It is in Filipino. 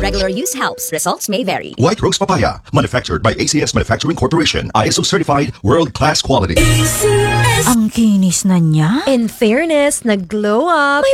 regular use helps. Results may vary. White Rose Papaya, manufactured by ACS Manufacturing Corporation, ISO certified, world-class quality. Ang kinis na niya. In fairness, nag-glow up. May